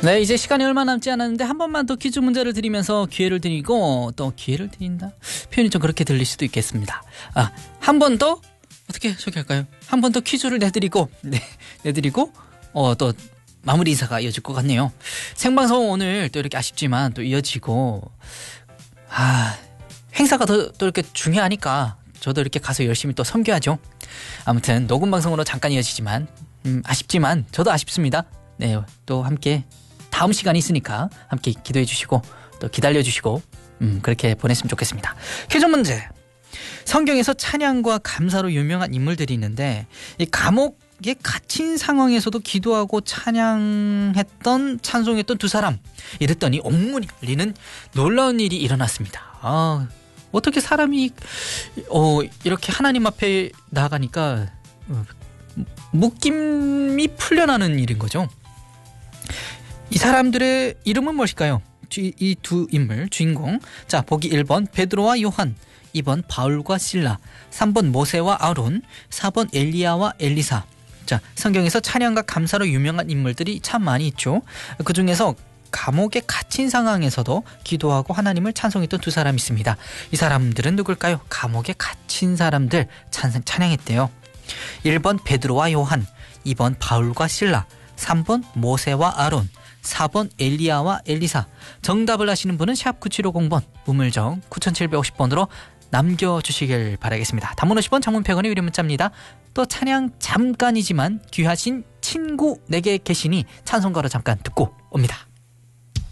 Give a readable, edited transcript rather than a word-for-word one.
네, 이제 시간이 얼마 남지 않았는데 한 번만 더 퀴즈 문제를 드리면서 기회를 드리고 또 기회를 드린다? 표현이 좀 그렇게 들릴 수도 있겠습니다. 한 번 더 어떻게 소개할까요? 한 번 더 퀴즈를 내드리고 또 마무리 인사가 이어질 것 같네요. 생방송 오늘 또 이렇게 아쉽지만 또 이어지고 행사가 또 이렇게 중요하니까 저도 이렇게 가서 열심히 또 섬겨야죠. 아무튼 녹음 방송으로 잠깐 이어지지만 아쉽지만 저도 아쉽습니다. 네, 또 함께 다음 시간이 있으니까 함께 기도해 주시고 또 기다려 주시고 그렇게 보냈으면 좋겠습니다. 퀴즈 문제. 성경에서 찬양과 감사로 유명한 인물들이 있는데 이 감옥에 갇힌 상황에서도 기도하고 찬양했던 찬송했던 두 사람, 이랬더니 옥문이 열리는 놀라운 일이 일어났습니다. 어떻게 사람이 이렇게 하나님 앞에 나아가니까 묶임이 풀려나는 일인 거죠. 이 사람들의 이름은 무엇일까요? 이 두 인물 주인공. 자, 보기 1번 베드로와 요한, 2번 바울과 실라, 3번 모세와 아론, 4번 엘리야와 엘리사. 자, 성경에서 찬양과 감사로 유명한 인물들이 참 많이 있죠. 그중에서 감옥에 갇힌 상황에서도 기도하고 하나님을 찬송했던 두 사람이 있습니다. 이 사람들은 누굴까요? 감옥에 갇힌 사람들 찬양했대요. 1번 베드로와 요한, 2번 바울과 실라, 3번 모세와 아론, 4번 엘리야와 엘리사. 정답을 아시는 분은 샵 9750번 우물정 9750번으로 남겨주시길 바라겠습니다. 단문 50원, 장문 100원의 유료 문자입니다. 또 찬양 잠깐이지만 귀하신 친구 내게 계시니 찬송가로 잠깐 듣고 옵니다.